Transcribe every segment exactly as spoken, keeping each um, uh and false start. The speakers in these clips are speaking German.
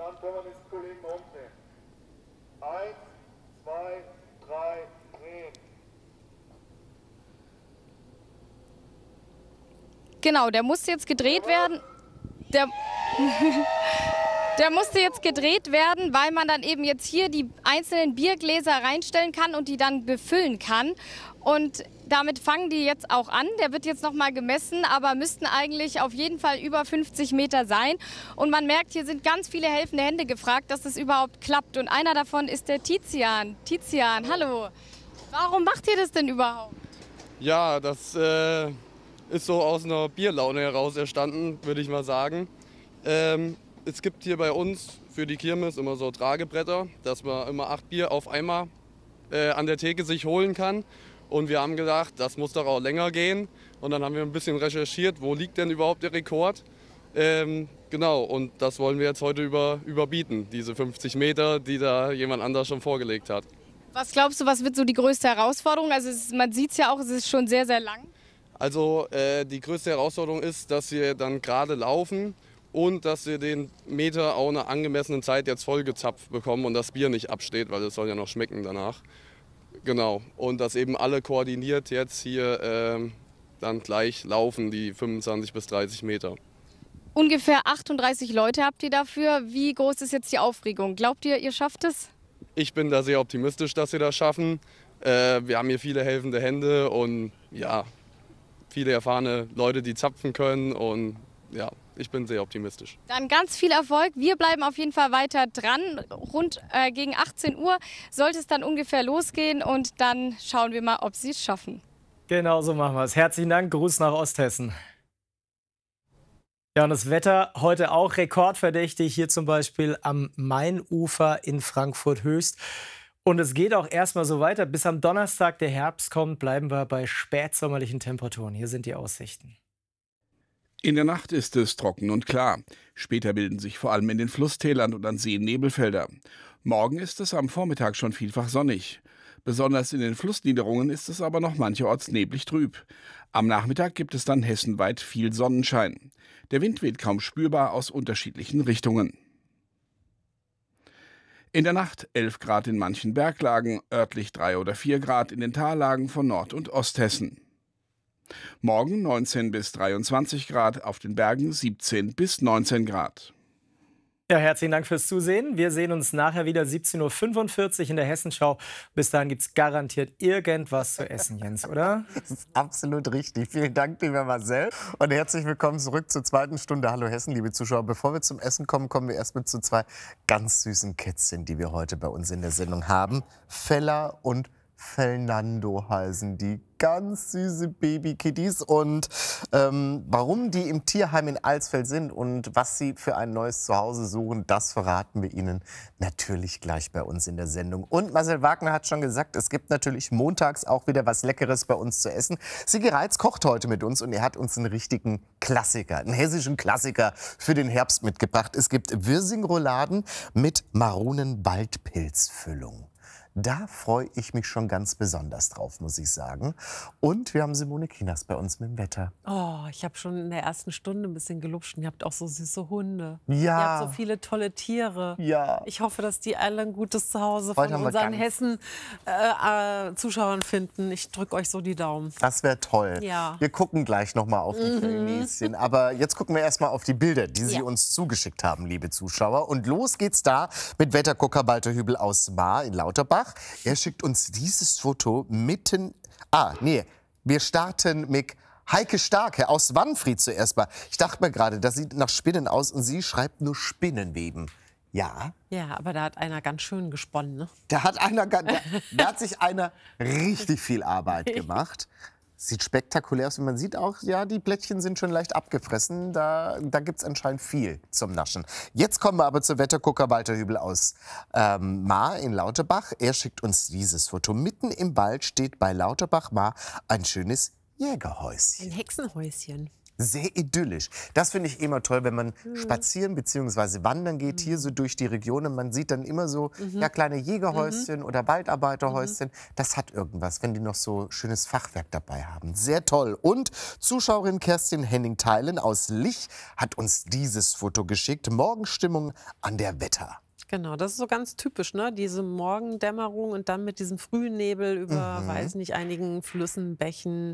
dann können wir den Kollegen umdrehen. Eins, zwei, drei, drehen. Genau, der musste jetzt gedreht werden. Der, der musste jetzt gedreht werden, weil man dann eben jetzt hier die einzelnen Biergläser reinstellen kann und die dann befüllen kann. Und damit fangen die jetzt auch an. Der wird jetzt noch mal gemessen, aber müssten eigentlich auf jeden Fall über fünfzig Meter sein. Und man merkt, hier sind ganz viele helfende Hände gefragt, dass das überhaupt klappt. Und einer davon ist der Tizian. Tizian, hallo. Warum macht ihr das denn überhaupt? Ja, das äh, ist so aus einer Bierlaune heraus entstanden, würde ich mal sagen. Ähm, es gibt hier bei uns für die Kirmes immer so Tragebretter, dass man immer acht Bier auf einmal äh, an der Theke sich holen kann. Und wir haben gedacht, das muss doch auch länger gehen. Und dann haben wir ein bisschen recherchiert, wo liegt denn überhaupt der Rekord. Ähm, genau, und das wollen wir jetzt heute über, überbieten, diese fünfzig Meter, die da jemand anders schon vorgelegt hat. Was glaubst du, was wird so die größte Herausforderung? Also es, man sieht es ja auch, es ist schon sehr, sehr lang. Also äh, die größte Herausforderung ist, dass wir dann gerade laufen und dass wir den Meter auch in einer angemessenen Zeit jetzt vollgezapft bekommen und das Bier nicht absteht, weil es soll ja noch schmecken danach. Genau, und dass eben alle koordiniert jetzt hier ähm, dann gleich laufen, die fünfundzwanzig bis dreißig Meter. Ungefähr achtunddreißig Leute habt ihr dafür. Wie groß ist jetzt die Aufregung? Glaubt ihr, ihr schafft es? Ich bin da sehr optimistisch, dass wir das schaffen. Äh, wir haben hier viele helfende Hände und ja, viele erfahrene Leute, die zapfen können und ja, ich bin sehr optimistisch. Dann ganz viel Erfolg. Wir bleiben auf jeden Fall weiter dran. Rund äh, gegen achtzehn Uhr sollte es dann ungefähr losgehen und dann schauen wir mal, ob Sie es schaffen. Genau so machen wir es. Herzlichen Dank. Gruß nach Osthessen. Ja, und das Wetter heute auch rekordverdächtig. Hier zum Beispiel am Mainufer in Frankfurt Höchst. Und es geht auch erstmal so weiter. Bis am Donnerstag der Herbst kommt, bleiben wir bei spätsommerlichen Temperaturen. Hier sind die Aussichten. In der Nacht ist es trocken und klar. Später bilden sich vor allem in den Flusstälern und an Seen Nebelfelder. Morgen ist es am Vormittag schon vielfach sonnig. Besonders in den Flussniederungen ist es aber noch mancherorts neblig trüb. Am Nachmittag gibt es dann hessenweit viel Sonnenschein. Der Wind weht kaum spürbar aus unterschiedlichen Richtungen. In der Nacht elf Grad in manchen Berglagen, örtlich drei oder vier Grad in den Tallagen von Nord- und Osthessen. Morgen neunzehn bis dreiundzwanzig Grad, auf den Bergen siebzehn bis neunzehn Grad. Ja, herzlichen Dank fürs Zusehen. Wir sehen uns nachher wieder siebzehn Uhr fünfundvierzig in der Hessenschau. Bis dahin gibt es garantiert irgendwas zu essen, Jens, oder? Das ist absolut richtig. Vielen Dank, lieber Marcel. Und herzlich willkommen zurück zur zweiten Stunde Hallo Hessen, liebe Zuschauer. Bevor wir zum Essen kommen, kommen wir erstmal zu zwei ganz süßen Kätzchen, die wir heute bei uns in der Sendung haben. Fella und Fernando heißen die, ganz süße Babykitties. Und ähm, warum die im Tierheim in Alsfeld sind und was sie für ein neues Zuhause suchen, das verraten wir Ihnen natürlich gleich bei uns in der Sendung. Und Marcel Wagner hat schon gesagt, es gibt natürlich montags auch wieder was Leckeres bei uns zu essen. Sigi Reitz kocht heute mit uns und er hat uns einen richtigen Klassiker, einen hessischen Klassiker für den Herbst mitgebracht. Es gibt Wirsingrouladen mit Maronen-Waldpilzfüllung. Da freue ich mich schon ganz besonders drauf, muss ich sagen. Und wir haben Simone Kienast bei uns mit dem Wetter. Oh, ich habe schon in der ersten Stunde ein bisschen gelupscht. Und ihr habt auch so süße Hunde. Ja. Ihr habt so viele tolle Tiere. Ja. Ich hoffe, dass die alle ein gutes Zuhause Heute von haben wir unseren ganz- Hessen-Zuschauern finden. Ich drücke euch so die Daumen. Das wäre toll. Ja. Wir gucken gleich noch mal auf die Mhm. Fellnäschen. Aber jetzt gucken wir erst mal auf die Bilder, die Sie Ja. uns zugeschickt haben, liebe Zuschauer. Und los geht's da mit Wettergucker Walter Hübel aus Maar in Lauterbach. Er schickt uns dieses Foto mitten... Ah, nee, wir starten mit Heike Starke aus Wanfried zuerst mal. Ich dachte mir gerade, das sieht nach Spinnen aus und sie schreibt nur Spinnenweben. Ja, Ja, aber da hat einer ganz schön gesponnen, ne? da hat, einer, ga- da, da hat sich einer richtig viel Arbeit gemacht. Sieht spektakulär aus. Und man sieht auch, ja, die Blättchen sind schon leicht abgefressen. Da, da gibt es anscheinend viel zum Naschen. Jetzt kommen wir aber zu Wettergucker Walter Hübel aus ähm, Maar in Lauterbach. Er schickt uns dieses Foto. Mitten im Wald steht bei Lauterbach Maar ein schönes Jägerhäuschen. Ein Hexenhäuschen. sehr idyllisch. Das finde ich immer toll, wenn man mhm. spazieren bzw. wandern geht, hier so durch die Region. Und man sieht dann immer so mhm. ja, kleine Jägerhäuschen mhm. oder Waldarbeiterhäuschen. Mhm. Das hat irgendwas, wenn die noch so schönes Fachwerk dabei haben. Sehr toll. Und Zuschauerin Kerstin Henning-Theilen aus Lich hat uns dieses Foto geschickt. Morgenstimmung an der Wetter. Genau, das ist so ganz typisch, ne? Diese Morgendämmerung und dann mit diesem frühen Nebel über, mhm. weiß nicht, einigen Flüssen, Bächen,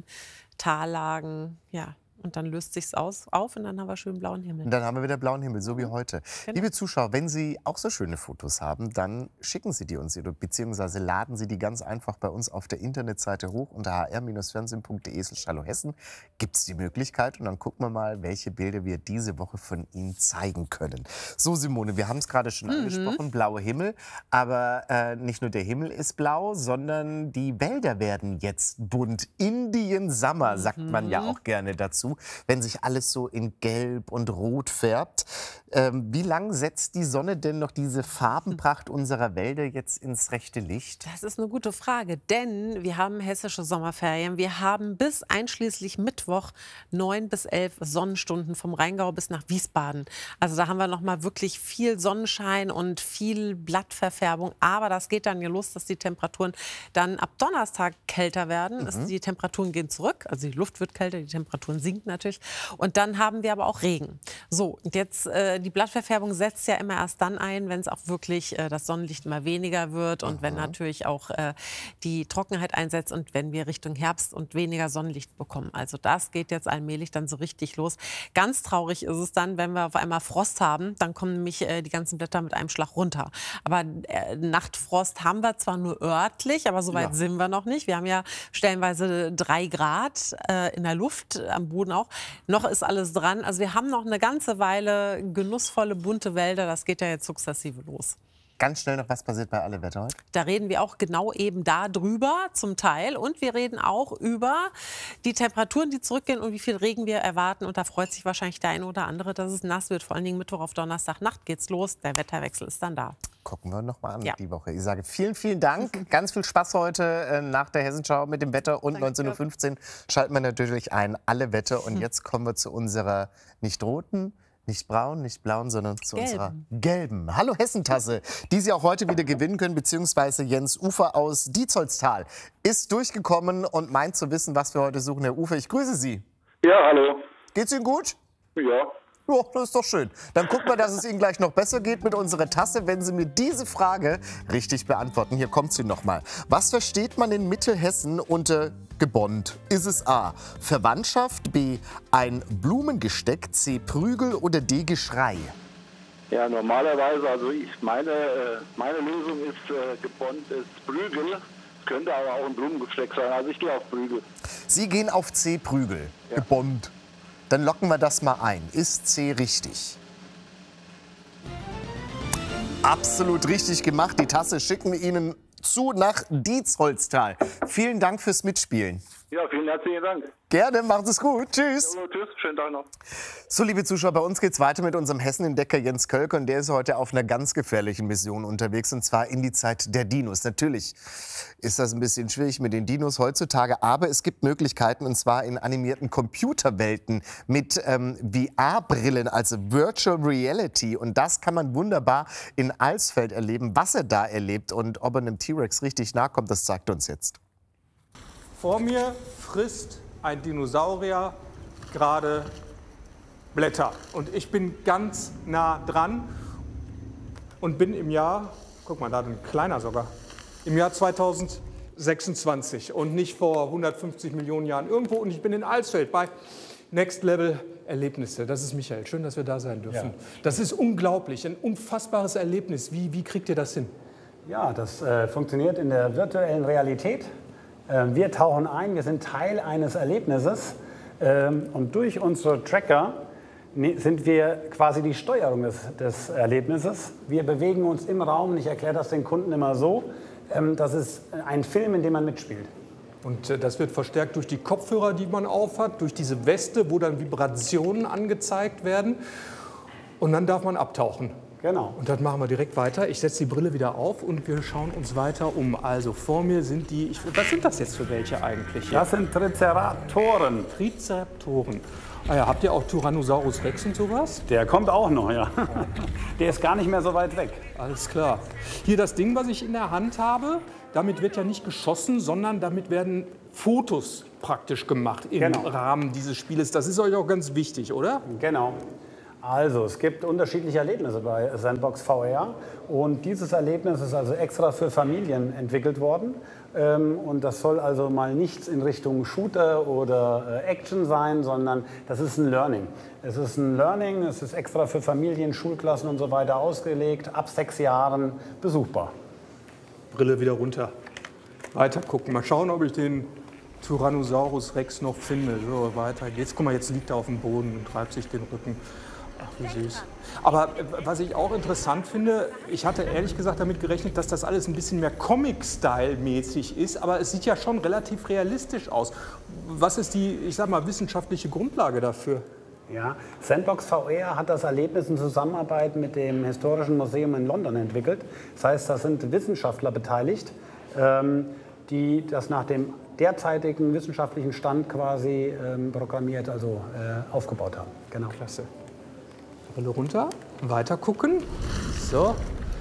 Tallagen, ja. Und dann löst sich's aus, auf und dann haben wir schön blauen Himmel. Und dann haben wir wieder blauen Himmel, so wie heute. Genau. Liebe Zuschauer, wenn Sie auch so schöne Fotos haben, dann schicken Sie die uns beziehungsweise laden Sie die ganz einfach bei uns auf der Internetseite hoch unter h r Bindestrich fernsehen punkt de slash hallo Hessen. Gibt es die Möglichkeit und dann gucken wir mal, welche Bilder wir diese Woche von Ihnen zeigen können. So Simone, wir haben es gerade schon mhm. angesprochen, blauer Himmel. Aber äh, nicht nur der Himmel ist blau, sondern die Wälder werden jetzt bunt. Indian Summer, sagt mhm. man ja auch gerne dazu. Wenn sich alles so in Gelb und Rot färbt. Ähm, wie lang setzt die Sonne denn noch diese Farbenpracht unserer Wälder jetzt ins rechte Licht? Das ist eine gute Frage, denn wir haben hessische Sommerferien. Wir haben bis einschließlich Mittwoch neun bis elf Sonnenstunden vom Rheingau bis nach Wiesbaden. Also da haben wir noch mal wirklich viel Sonnenschein und viel Blattverfärbung. Aber das geht dann ja los, dass die Temperaturen dann ab Donnerstag kälter werden. Mhm. Es, die Temperaturen gehen zurück, also die Luft wird kälter, die Temperaturen sinken natürlich. Und dann haben wir aber auch Regen. So, und jetzt äh, die Blattverfärbung setzt ja immer erst dann ein, wenn es auch wirklich äh, das Sonnenlicht immer weniger wird und Aha. wenn natürlich auch äh, die Trockenheit einsetzt und wenn wir Richtung Herbst und weniger Sonnenlicht bekommen. Also das geht jetzt allmählich dann so richtig los. Ganz traurig ist es dann, wenn wir auf einmal Frost haben, dann kommen nämlich äh, die ganzen Blätter mit einem Schlag runter. Aber äh, Nachtfrost haben wir zwar nur örtlich, aber so weit ja. sind wir noch nicht. Wir haben ja stellenweise drei Grad äh, in der Luft, am Boden auch. Noch ist alles dran. Also wir haben noch eine ganze Weile genussvolle, bunte Wälder. Das geht ja jetzt sukzessive los. Ganz schnell noch, was passiert bei Alle Wetter heute? Da reden wir auch genau eben darüber zum Teil. Und wir reden auch über die Temperaturen, die zurückgehen und wie viel Regen wir erwarten. Und da freut sich wahrscheinlich der eine oder andere, dass es nass wird. Vor allen Dingen Mittwoch auf Donnerstag Nacht geht's los. Der Wetterwechsel ist dann da. Gucken wir noch mal an ja. die Woche. Ich sage vielen, vielen Dank. Ganz viel Spaß heute äh, nach der Hessenschau mit dem Wetter. Und Danke. neunzehn Uhr fünfzehn schalten wir natürlich ein Alle Wetter. Und jetzt kommen wir zu unserer nicht roten, nicht braun, nicht blauen, sondern zu gelben. unserer gelben Hallo Hessentasse, die Sie auch heute wieder gewinnen können, beziehungsweise Jens Ufer aus Dietzollstal ist durchgekommen und meint zu wissen, was wir heute suchen. Herr Ufer, ich grüße Sie. Ja, hallo. Geht's Ihnen gut? Ja. Ja, das ist doch schön. Dann gucken wir, dass es Ihnen gleich noch besser geht mit unserer Tasse, wenn Sie mir diese Frage richtig beantworten. Hier kommt sie noch mal. Was versteht man in Mittelhessen unter gebonnt? Ist es A. Verwandtschaft, B. ein Blumengesteck, C. Prügel oder D. Geschrei? Ja, normalerweise, also ich meine, meine Lösung ist äh, gebonnt ist Prügel. Könnte aber auch ein Blumengesteck sein. Also ich gehe auf Prügel. Sie gehen auf C. Prügel. Ja. Gebonnt. Dann locken wir das mal ein. Ist C richtig? Absolut richtig gemacht. Die Tasse schicken wir Ihnen zu nach Dietzollstal. Vielen Dank fürs Mitspielen. Ja, vielen herzlichen Dank. Gerne, macht es gut. Tschüss. Ja, tschüss, schönen Tag noch. So, liebe Zuschauer, bei uns geht es weiter mit unserem Hessenentdecker Jens Kölker. Und der ist heute auf einer ganz gefährlichen Mission unterwegs. Und zwar in die Zeit der Dinos. Natürlich ist das ein bisschen schwierig mit den Dinos heutzutage. Aber es gibt Möglichkeiten, und zwar in animierten Computerwelten mit ähm, V R-Brillen, also Virtual Reality. Und das kann man wunderbar in Alsfeld erleben. Was er da erlebt und ob er einem T-Rex richtig nahe kommt, das zeigt uns jetzt. Vor mir frisst ein Dinosaurier gerade Blätter. Und ich bin ganz nah dran und bin im Jahr, guck mal, da ein kleiner sogar, im Jahr zweitausendsechsundzwanzig und nicht vor hundertfünfzig Millionen Jahren irgendwo. Und ich bin in Alsfeld bei Next Level Erlebnisse. Das ist Michael. Schön, dass wir da sein dürfen. Ja. Das ist unglaublich, ein unfassbares Erlebnis. Wie, wie kriegt ihr das hin? Ja, das äh, funktioniert in der virtuellen Realität. Wir tauchen ein, wir sind Teil eines Erlebnisses und durch unsere Tracker sind wir quasi die Steuerung des, des Erlebnisses. Wir bewegen uns im Raum und ich erkläre das den Kunden immer so, das ist ein Film, in dem man mitspielt. Und das wird verstärkt durch die Kopfhörer, die man aufhat, durch diese Weste, wo dann Vibrationen angezeigt werden und dann darf man abtauchen. Genau. Und das machen wir direkt weiter. Ich setze die Brille wieder auf und wir schauen uns weiter um. Also vor mir sind die, ich, was sind das jetzt für welche eigentlich? Hier? Das sind Triceratoren. Triceratoren. Ah ja, habt ihr auch Tyrannosaurus Rex und sowas? Der kommt auch noch, ja. Der ist gar nicht mehr so weit weg. Alles klar. Hier das Ding, was ich in der Hand habe, damit wird ja nicht geschossen, sondern damit werden Fotos praktisch gemacht im Genau. Rahmen dieses Spieles. Das ist euch auch ganz wichtig, oder? Genau. Also, es gibt unterschiedliche Erlebnisse bei Sandbox V R. Und dieses Erlebnis ist also extra für Familien entwickelt worden. Und das soll also mal nichts in Richtung Shooter oder Action sein, sondern das ist ein Learning. Es ist ein Learning, es ist extra für Familien, Schulklassen und so weiter ausgelegt, ab sechs Jahren besuchbar. Brille wieder runter. Weiter gucken. Mal schauen, ob ich den Tyrannosaurus Rex noch finde. So, weiter geht's. Guck mal, jetzt liegt er auf dem Boden und reibt sich den Rücken. Ach, wie süß. Aber was ich auch interessant finde, ich hatte ehrlich gesagt damit gerechnet, dass das alles ein bisschen mehr Comic-Style-mäßig ist, aber es sieht ja schon relativ realistisch aus. Was ist die, ich sag mal, wissenschaftliche Grundlage dafür? Ja, Sandbox V R hat das Erlebnis in Zusammenarbeit mit dem Historischen Museum in London entwickelt. Das heißt, da sind Wissenschaftler beteiligt, ähm, die das nach dem derzeitigen wissenschaftlichen Stand quasi ähm, programmiert, also äh, aufgebaut haben. Genau. Klasse. Brille runter, weiter gucken. So.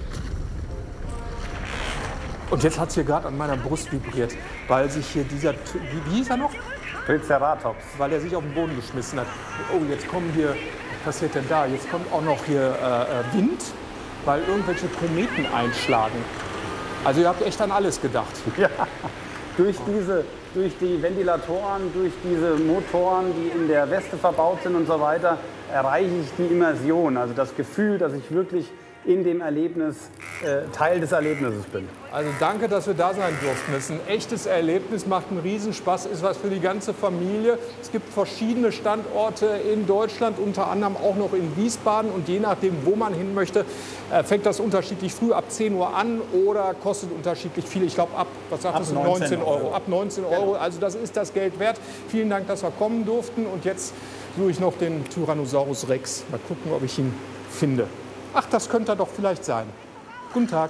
Und jetzt hat es hier gerade an meiner Brust vibriert, weil sich hier dieser, wie, wie hieß er noch? Triceratops. Weil er sich auf den Boden geschmissen hat. Oh, jetzt kommen hier, was passiert denn da? Jetzt kommt auch noch hier äh, Wind, weil irgendwelche Kometen einschlagen. Also ihr habt echt an alles gedacht. Ja, durch, diese, durch die Ventilatoren, durch diese Motoren, die in der Weste verbaut sind und so weiter, erreiche ich die Immersion, also das Gefühl, dass ich wirklich in dem Erlebnis, äh, Teil des Erlebnisses bin. Also danke, dass wir da sein durften. Es ist ein echtes Erlebnis, macht einen Riesenspaß, ist was für die ganze Familie. Es gibt verschiedene Standorte in Deutschland, unter anderem auch noch in Wiesbaden. Und je nachdem, wo man hin möchte, äh, fängt das unterschiedlich früh ab zehn Uhr an oder kostet unterschiedlich viel. Ich glaube ab, was sagtest du, neunzehn Euro. Ab neunzehn Euro, also das ist das Geld wert. Vielen Dank, dass wir kommen durften. Und jetzt suche ich noch den Tyrannosaurus Rex. Mal gucken, ob ich ihn finde. Ach, das könnte er doch vielleicht sein. Guten Tag.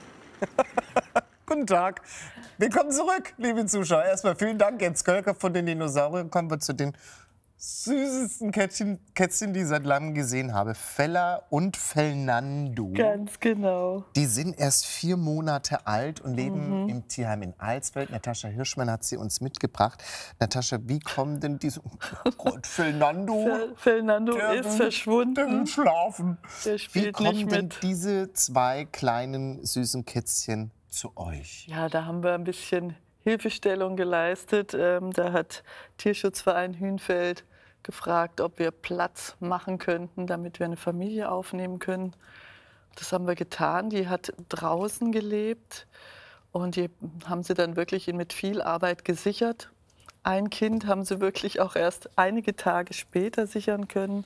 Guten Tag. Willkommen zurück, liebe Zuschauer. Erstmal vielen Dank, Jens Kölker von den Dinosauriern. Kommen wir zu den süßesten Kätzchen, Kätzchen, die ich seit langem gesehen habe. Fella und Fernando. Ganz genau. Die sind erst vier Monate alt und leben Mhm. im Tierheim in Alsfeld. Natascha Hirschmann hat sie uns mitgebracht. Natascha, wie kommen denn diese... Oh Gott, Fernando. Fer Fernando der ist will, verschwunden. Der will schlafen. Der Wie spielt kommen nicht denn mit. diese zwei kleinen süßen Kätzchen zu euch? Ja, da haben wir ein bisschen Hilfestellung geleistet. Ähm, da hat Tierschutzverein Hünfeld gefragt, ob wir Platz machen könnten, damit wir eine Familie aufnehmen können. Das haben wir getan. Die hat draußen gelebt und die haben sie dann wirklich mit viel Arbeit gesichert. Ein Kind haben sie wirklich auch erst einige Tage später sichern können.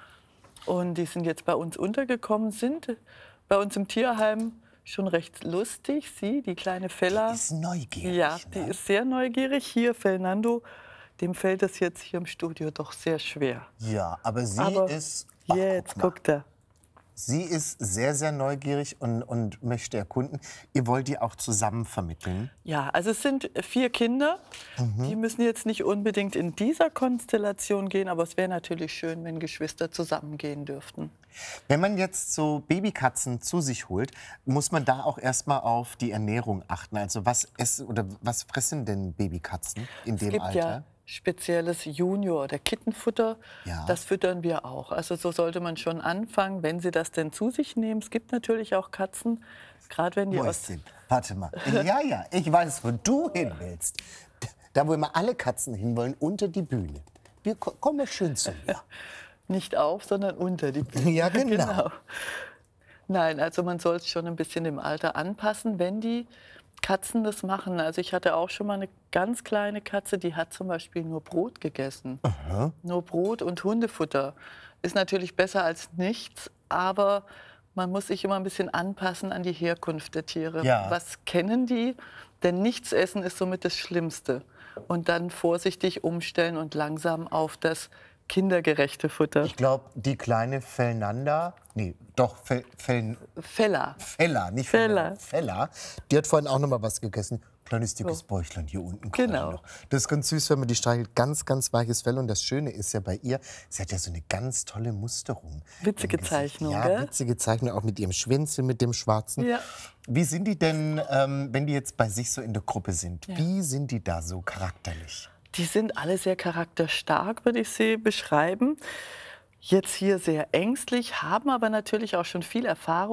Und die sind jetzt bei uns untergekommen, sind bei uns im Tierheim schon recht lustig. Sie, die kleine Fella. Die ist neugierig. Ja, die ne? ist sehr neugierig. Hier, Fernando, dem fällt es jetzt hier im Studio doch sehr schwer. Ja, aber sie Aber ist... Ach, jetzt guck mal. guckt er. Sie ist sehr, sehr neugierig und, und möchte erkunden. Ihr wollt die auch zusammen vermitteln? Ja, also es sind vier Kinder. Die müssen jetzt nicht unbedingt in dieser Konstellation gehen, aber es wäre natürlich schön, wenn Geschwister zusammengehen dürften. Wenn man jetzt so Babykatzen zu sich holt, muss man da auch erstmal auf die Ernährung achten. Also was essen oder was fressen denn Babykatzen in Es dem gibt Alter? ja spezielles Junior- oder Kittenfutter. Ja. Das füttern wir auch. Also so sollte man schon anfangen, wenn sie das denn zu sich nehmen. Es gibt natürlich auch Katzen, gerade wenn die aus... Mäuschen, warte mal. Ja, ja, ich weiß, wo du hin willst. Da, wo immer alle Katzen hinwollen, unter die Bühne. Wir ko- kommen schön zu mir. Nicht auf, sondern unter die Bühne. Ja, genau. Nein, also man soll es schon ein bisschen dem Alter anpassen, wenn die Katzen das machen. Also ich hatte auch schon mal eine ganz kleine Katze, die hat zum Beispiel nur Brot gegessen. Aha. Nur Brot und Hundefutter. Ist natürlich besser als nichts, aber man muss sich immer ein bisschen anpassen an die Herkunft der Tiere. Ja. Was kennen die? Denn nichts essen ist somit das Schlimmste. Und dann vorsichtig umstellen und langsam auf das kindergerechte Futter. Ich glaube, die kleine Fellnanda, nee, doch, Fel, Fel, Feller. Feller, nicht Feller. Feller. Die hat vorhin auch noch mal was gegessen. Kleines dickes so. Bäuchlein hier unten. Genau. Noch. Das ist ganz süß, wenn man die streichelt. Ganz, ganz weiches Fell. Und das Schöne ist ja bei ihr, sie hat ja so eine ganz tolle Musterung. Witzige Zeichnung, Ja, gell? witzige Zeichnung, auch mit ihrem Schwänzel, mit dem Schwarzen. Ja. Wie sind die denn, ähm, wenn die jetzt bei sich so in der Gruppe sind, Ja. wie sind die da so charakterlich? Die sind alle sehr charakterstark, würde ich sie beschreiben. Jetzt hier sehr ängstlich, haben aber natürlich auch schon viel Erfahrung.